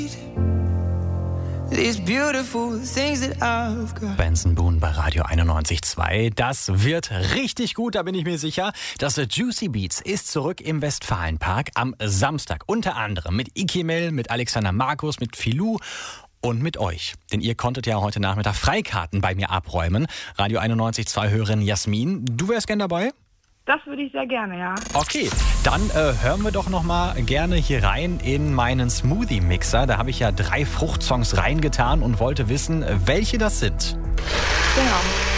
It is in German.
These beautiful things that I've got. Benson Boone bei Radio 91.2. Das wird richtig gut, da bin ich mir sicher. Das Juicy Beats ist zurück im Westfalenpark am Samstag. Unter anderem mit Ikemel, mit Alexander Markus, mit Filou und mit euch. Denn ihr konntet ja heute Nachmittag Freikarten bei mir abräumen. Radio 91.2 Hörerin Jasmin, du wärst gern dabei? Das würde ich sehr gerne, ja. Okay, dann hören wir doch noch mal gerne hier rein in meinen Smoothie-Mixer. Da habe ich ja 3 Fruchtsongs reingetan und wollte wissen, welche das sind. Genau.